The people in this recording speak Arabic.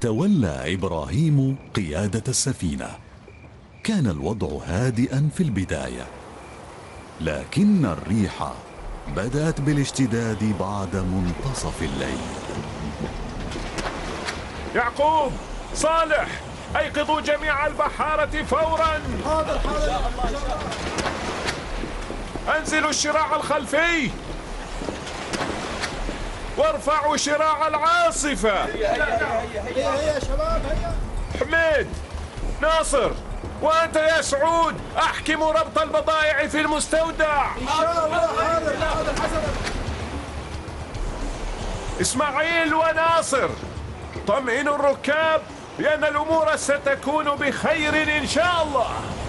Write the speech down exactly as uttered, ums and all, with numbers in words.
تولى إبراهيم قيادة السفينة. كان الوضع هادئا في البداية، لكن الريح بدأت بالاشتداد بعد منتصف الليل. يعقوب، صالح، أيقظوا جميع البحارة فورا. حاضر حاضر. أنزلوا الشراع الخلفي وارفعوا شراع العاصفة. هيا هيا هيا هيا يا شباب هيا. حميد، ناصر، وأنت يا سعود أحكموا ربط البضائع في المستودع. إن شاء الله. حاضر حاضر حسنا. إسماعيل وناصر، طمئنوا الركاب بأن الأمور ستكون بخير إن شاء الله.